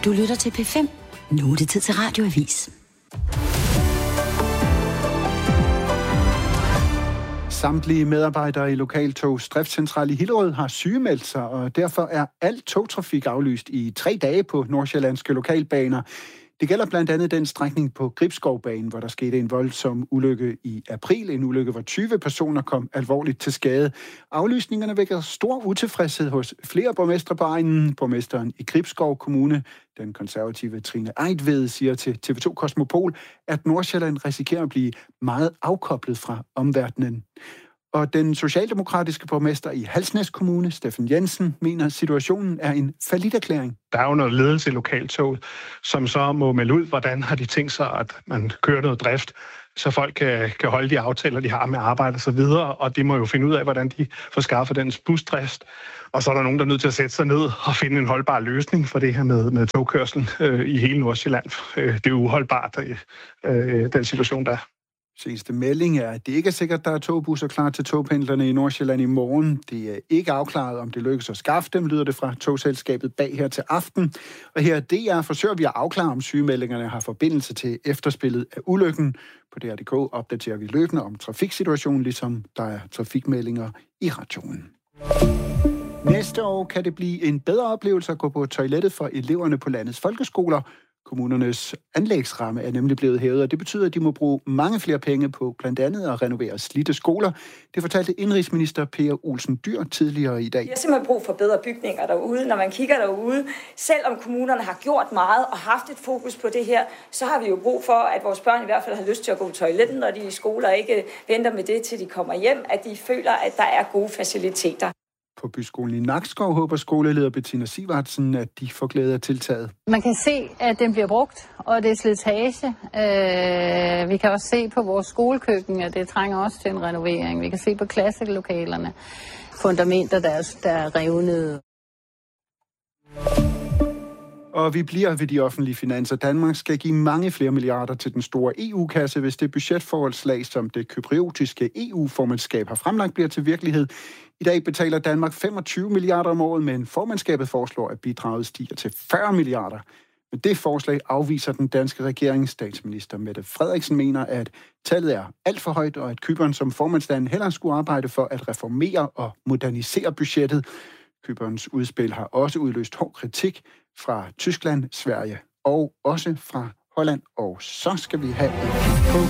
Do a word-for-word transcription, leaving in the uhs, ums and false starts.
Du lytter til P fem. Nu er det tid til Radioavis. Samtlige medarbejdere i Lokaltogs driftscentral i Hillerød har sygemeldt sig, og derfor er al togtrafik aflyst i tre dage på nordsjællandske lokalbaner. Det gælder blandt andet den strækning på Gribskovbanen, hvor der skete en voldsom ulykke i april. En ulykke, hvor tyve personer kom alvorligt til skade. Aflysningerne vækker stor utilfredshed hos flere borgmestre på egnen. Borgmesteren i Gribskov Kommune, den konservative Trine Eidved, siger til T V to Kosmopol, at Nordsjælland risikerer at blive meget afkoblet fra omverdenen. Og den socialdemokratiske borgmester i Halsnæs Kommune, Steffen Jensen, mener, at situationen er en falliterklæring. Der er jo noget ledelse i lokaltoget, som så må melde ud, hvordan har de tænkt sig, at man kører noget drift, så folk kan, kan holde de aftaler, de har med arbejde og så videre, og de må jo finde ud af, hvordan de får skaffet den busdrift. Og så er der nogen, der er nødt til at sætte sig ned og finde en holdbar løsning for det her med, med togkørsel øh, i hele Nordsjælland. Øh, det er uholdbart, øh, den situation, der er. Seneste melding er, at det ikke er sikkert, at der er togbusser klar til togpendlerne i Nordsjælland i morgen. Det er ikke afklaret, om det lykkes at skaffe dem, lyder det fra togselskabet bag her til aften. Og her D R forsøger vi at afklare, om sygemeldingerne har forbindelse til efterspillet af ulykken. På D R punktum D K opdaterer vi løbende om trafiksituationen, ligesom der er trafikmeldinger i radioen. Næste år kan det blive en bedre oplevelse at gå på toilettet for eleverne på landets folkeskoler. Kommunernes anlægsramme er nemlig blevet hævet, og det betyder, at de må bruge mange flere penge på blandt andet at renovere slidte skoler. Det fortalte indrigsminister Per Olsen Dyhr tidligere i dag. Vi har simpelthen brug for bedre bygninger derude. Når man kigger derude, selvom kommunerne har gjort meget og haft et fokus på det her, så har vi jo brug for, at vores børn i hvert fald har lyst til at gå på toiletten, når de er i skoler ikke venter med det, til de kommer hjem, at de føler, at der er gode faciliteter. På byskolen i Nakskov håber skoleleder Bettina Sivertsen, at de får glæde af tiltaget. Man kan se, at den bliver brugt, og det er slitage. Øh, vi kan også se på vores skolekøkken, at det trænger også til en renovering. Vi kan se på klasselokalerne, fundamenter, der er, der er revnede. Og vi bliver ved de offentlige finanser. Danmark skal give mange flere milliarder til den store E U-kasse, hvis det budgetforholdslag, som det kypriotiske E U-formandskab har fremlagt, bliver til virkelighed. I dag betaler Danmark femogtyve milliarder om året, men formandskabet foreslår, at bidraget stiger til fyrre milliarder. Men det forslag afviser den danske regering. Statsminister Mette Frederiksen mener, at tallet er alt for højt, og at Cypern som formandsland hellere skulle arbejde for at reformere og modernisere budgettet. Cyperns udspil har også udløst hård kritik fra Tyskland, Sverige og også fra Holland. Og så skal vi have på